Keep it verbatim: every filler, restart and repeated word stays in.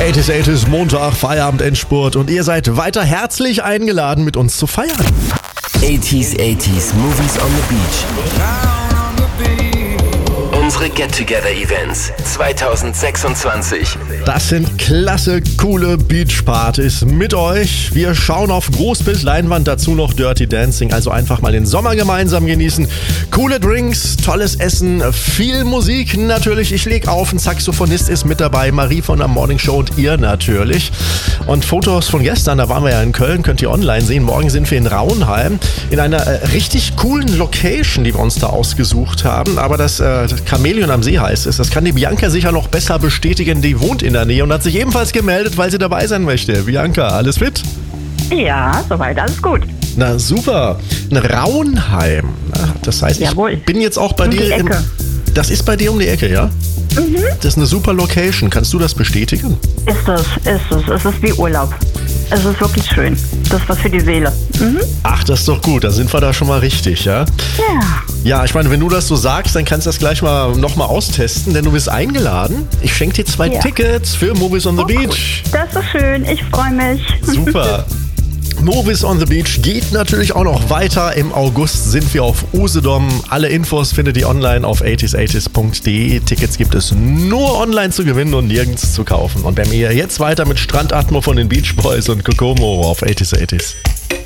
achtzig achtzig Montag, Feierabend, Endspurt und ihr seid weiter herzlich eingeladen, mit uns zu feiern. achtzig achtzig Movies on the Beach. Unsere Get-Together-Events zwanzig sechsundzwanzig. Das sind klasse, coole Beachpartys mit euch. Wir schauen auf Großbildleinwand, dazu noch Dirty Dancing. Also einfach mal den Sommer gemeinsam genießen. Coole Drinks, tolles Essen, viel Musik natürlich. Ich leg auf, ein Saxophonist ist mit dabei, Marie von der Morning Show und ihr natürlich. Und Fotos von gestern, da waren wir ja in Köln, könnt ihr online sehen. Morgen sind wir in Raunheim in einer äh, richtig coolen Location, die wir uns da ausgesucht haben. Aber das, äh, das Chamäleon am See heißt es. Das kann die Bianca sicher noch besser bestätigen. Die wohnt in der Nähe und hat sich ebenfalls gemeldet, weil sie dabei sein möchte. Bianca, alles fit? Ja, soweit alles gut. Na super. In Raunheim. Das heißt, Jawohl. Ich bin jetzt auch bei Um die dir. Im, Ecke. das ist bei dir um die Ecke, ja? Mhm. Das ist eine super Location. Kannst du das bestätigen? Ist es, ist es. Es ist wie Urlaub. Es ist wirklich schön. Das ist was für die Seele. Mhm. Ach, das ist doch gut. Da sind wir da schon mal richtig, ja? Ja. Ja, ich meine, wenn du das so sagst, dann kannst du das gleich mal nochmal austesten, denn du bist eingeladen. Ich schenke dir zwei Ja. Tickets für Movies on the Oh, Beach. cool. Das ist schön. Ich freue mich. Super. Movies on the Beach geht natürlich auch noch weiter. Im August sind wir auf Usedom. Alle Infos findet ihr online auf achtzig achtzig punkt de. Tickets gibt es nur online zu gewinnen und nirgends zu kaufen. Und bei mir jetzt weiter mit Strandatmo von den Beach Boys und Kokomo auf achtzig achtzig.